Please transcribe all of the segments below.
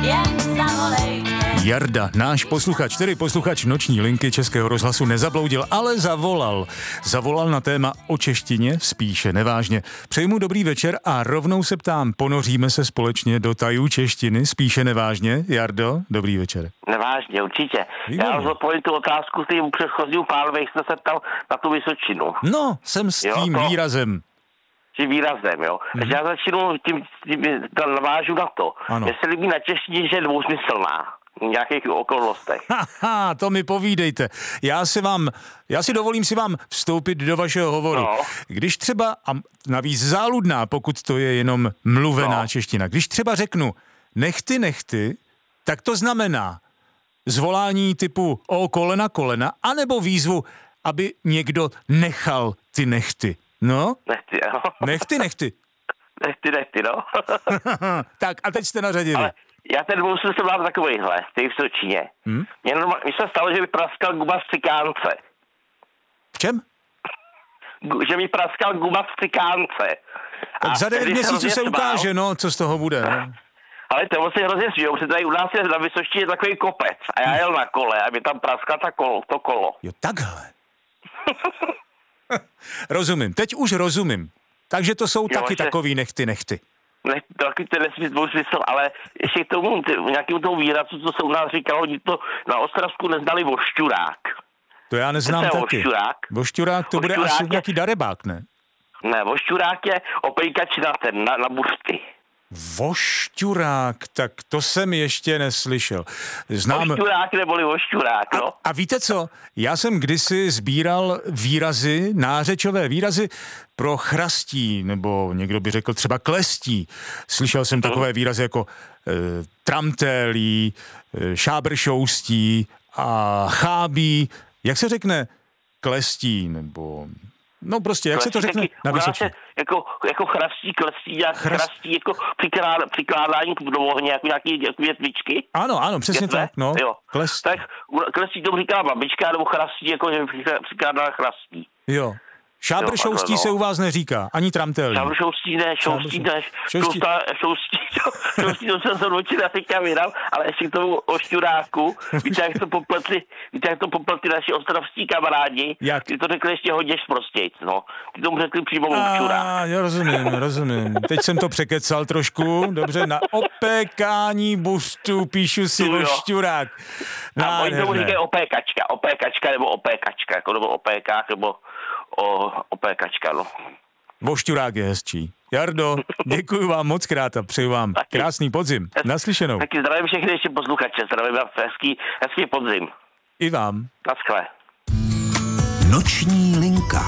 jen zavolej mě. Jarda, náš posluchač, tedy posluchač Noční linky Českého rozhlasu nezabloudil, ale zavolal. Zavolal na téma o češtině, spíše nevážně. Přeji mu dobrý večer a rovnou se ptám, ponoříme se společně do tajů češtiny, spíše nevážně. Jardo, dobrý večer. Nevážně, určitě. Výborně. Já zodpovím tu otázku s tím předchozímu pánovi, jak jste se ptal na tu Vysočinu. No, jsem s tím výrazem. Tím výrazem, jo. Takže já začnu tím navážu na to. Ano. Mně se líbí na češtině, že je dvousmyslná. V nějakých okolnostech. Haha, to mi povídejte. Já si dovolím si vám vstoupit do vašeho hovoru. No. Když třeba, a navíc záludná, pokud to je jenom mluvená čeština, když třeba řeknu nechty, tak to znamená zvolání typu o kolena, anebo výzvu, aby někdo nechal ty nechty. No? Nechty, jo. Nechty. Nechty, no. Tak a teď jste na řadě vy. Ale já ten dvousmysl mám takovýhle, v té Vysočině. Mně se stalo, že mi praskal guma v cikánce. V čem? Že mi praskal guma v cikánce. Tak za 9 měsíců se ukáže, no, co z toho bude. Ale to se hrozně smějou, protože tady u nás je na Vysočině takový kopec a já jel na kole a mi tam praskla to kolo. Jo, takhle. Rozumím, teď už rozumím. Takže to jsou taky takový nechty. Taky ten dvousmysl, ale ještě k tomu nějakému tomu výrazu, co se u nás říkalo, oni to na Ostravsku neznali vošťurák. To já neznám taky. Vošťurák? Vošťurák to bude asi nějaký darebák, ne? Ne, vošťurák je opejkač na buřty. Vošťurák, tak to jsem ještě neslyšel. Znám... Vošťurák neboli vošťurák, no. A víte co? Já jsem kdysi sbíral výrazy, nářečové výrazy pro chrastí, nebo někdo by řekl třeba klestí. Slyšel jsem takové výrazy jako tramtélí, šábršoustí a chábí. Jak se řekne klestí, nebo... No prostě, jak klestí, se to řekne na Vysočině? Jako chrastí, klestí a chrastí jako přikládání do ohně, jako nějaký větvičky. Ano, přesně tak, no. Jo. Tak klestí tomu říká babička, nebo chrastí, jako že přikládá chrastí. Jo. Šábršoustí se u vás neříká, ani tramtelí. Šábršoustí ne, šoustí, to jsem se odločil, já teďka vydal, ale ještě k tomu ošťuráku, víte, jak to popletli naši ostravští kamarádi, ty to řekli ještě hodně prostějc, no. Ty tomu řekli přímo ošťurák. Já rozumím. Teď jsem to překecal trošku, dobře, na opékání buřtu píšu si ošťurák. A oni tomu říkají opékačka nebo opékačka, jako nebo opékák, nebo opékačka, no. Vošťurák je hezčí. Jardo, děkuji vám moc krát a přeju vám krásný podzim. Naslyšenou. Taky zdravím všechny ještě posluchače, zdravím vám hezký podzim. I vám. Naschle. Noční linka.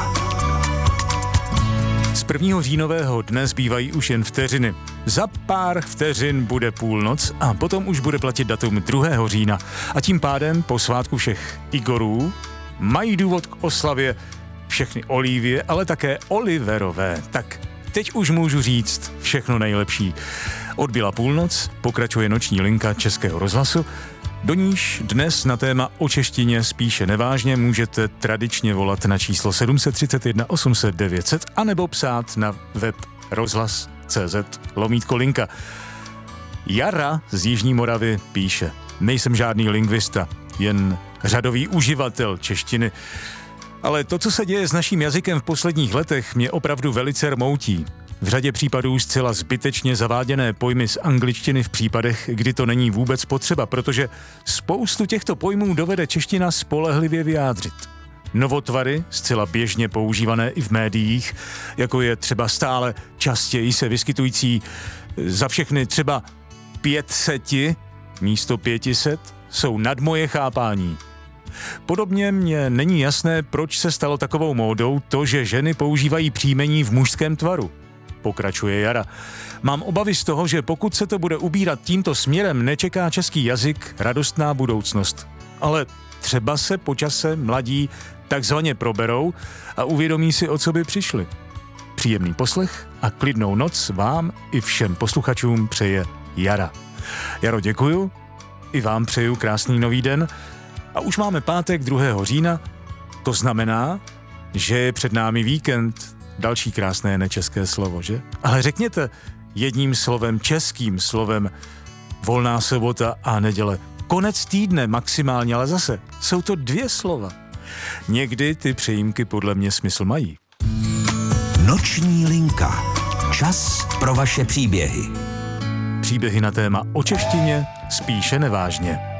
Z 1. říjnového dne zbývají už jen vteřiny. Za pár vteřin bude půlnoc a potom už bude platit datum 2. října. A tím pádem po svátku všech Igorů mají důvod k oslavě všechny Olivie, ale také Oliverové. Tak teď už můžu říct všechno nejlepší. Odbyla půlnoc, pokračuje noční linka Českého rozhlasu, do níž dnes na téma o češtině spíše nevážně můžete tradičně volat na číslo 731 800 900 anebo psát na web rozhlas.cz/linka. Jara z Jižní Moravy píše: nejsem žádný lingvista, jen řadový uživatel češtiny. Ale to, co se děje s naším jazykem v posledních letech, mě opravdu velice rmoutí. V řadě případů zcela zbytečně zaváděné pojmy z angličtiny v případech, kdy to není vůbec potřeba, protože spoustu těchto pojmů dovede čeština spolehlivě vyjádřit. Novotvary, zcela běžně používané i v médiích, jako je třeba stále častěji se vyskytující za všechny třeba 500 místo 500, jsou nad moje chápání. Podobně mně není jasné, proč se stalo takovou módou to, že ženy používají příjmení v mužském tvaru. Pokračuje Jara. Mám obavy z toho, že pokud se to bude ubírat tímto směrem, nečeká český jazyk radostná budoucnost. Ale třeba se po čase mladí takzvaně proberou a uvědomí si, o co by přišli. Příjemný poslech a klidnou noc vám i všem posluchačům přeje Jara. Jaro, děkuju. I vám přeju krásný nový den. A už máme pátek 2. října. To znamená, že je před námi víkend. Další krásné nečeské slovo, že? Ale řekněte jedním slovem, českým slovem, volná sobota a neděle, konec týdne maximálně, ale zase jsou to 2 slova. Někdy ty přejímky podle mě smysl mají. Noční linka. Čas pro vaše příběhy. Příběhy na téma o češtině spíše nevážně.